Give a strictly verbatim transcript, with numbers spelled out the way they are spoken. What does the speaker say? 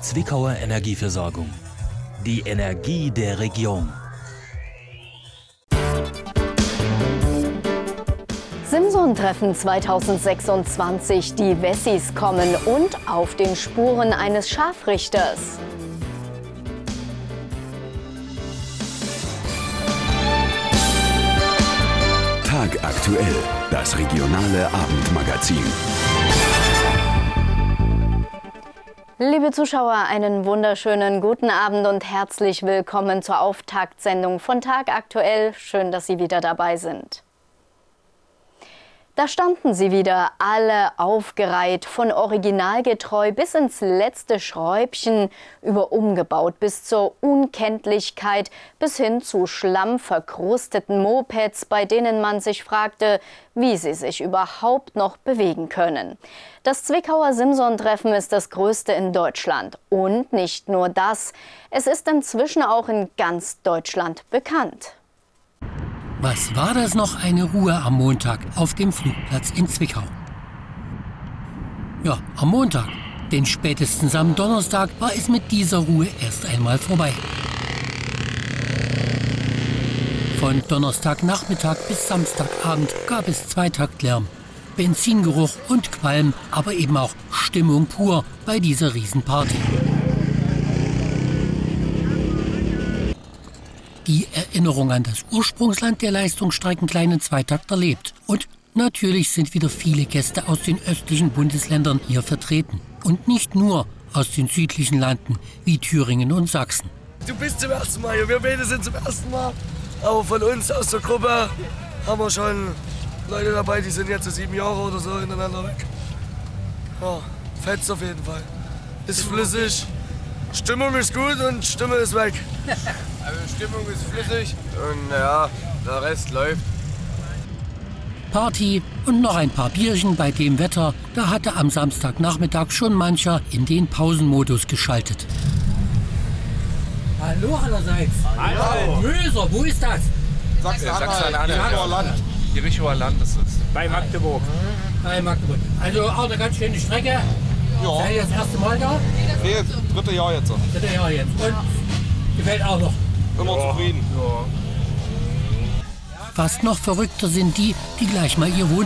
Zwickauer Energieversorgung. Die Energie der Region. Simson-Treffen zweitausendsechsundzwanzig. Die Wessis kommen und auf den Spuren eines Scharfrichters. Tagaktuell, das regionale Abendmagazin. Liebe Zuschauer, einen wunderschönen guten Abend und herzlich willkommen zur Auftaktsendung von Tagaktuell. Schön, dass Sie wieder dabei sind. Da standen sie wieder, alle aufgereiht, von originalgetreu bis ins letzte Schräubchen, über umgebaut bis zur Unkenntlichkeit, bis hin zu schlammverkrusteten Mopeds, bei denen man sich fragte, wie sie sich überhaupt noch bewegen können. Das Zwickauer Simson-Treffen ist das größte in Deutschland. Und nicht nur das, es ist inzwischen auch in ganz Deutschland bekannt. Was war das noch eine Ruhe am Montag auf dem Flugplatz in Zwickau? Ja, am Montag, denn spätestens am Donnerstag war es mit dieser Ruhe erst einmal vorbei. Von Donnerstagnachmittag bis Samstagabend gab es Zweitaktlärm, Benzingeruch und Qualm, aber eben auch Stimmung pur bei dieser Riesenparty. Die Erinnerung an das Ursprungsland der leistungsstarken Zweitakter lebt. Und natürlich sind wieder viele Gäste aus den östlichen Bundesländern hier vertreten. Und nicht nur aus den südlichen Landen wie Thüringen und Sachsen. Du bist zum ersten Mal hier, wir beide sind zum ersten Mal. Aber von uns aus der Gruppe haben wir schon Leute dabei, die sind jetzt so sieben Jahre oder so hintereinander weg. Ja, fetzt auf jeden Fall. Ist flüssig, Stimmung ist gut und Stimme ist weg. Also Stimmung ist flüssig und ja, der Rest läuft. Party und noch ein paar Bierchen bei dem Wetter, da hatte am Samstagnachmittag schon mancher in den Pausenmodus geschaltet. Hallo allerseits. Hallo. Möser, wo ist das? Sachsen-Anhalt. Jerichoer Land ist es. Bei Magdeburg. Bei Magdeburg. Also auch eine ganz schöne Strecke. Ja. Seid ihr das erste Mal da? Nee, dritte Jahr jetzt. Dritte Jahr jetzt. Und gefällt auch noch. Immer ja. Zufrieden. Fast noch verrückter sind die, die gleich mal ihr Wohn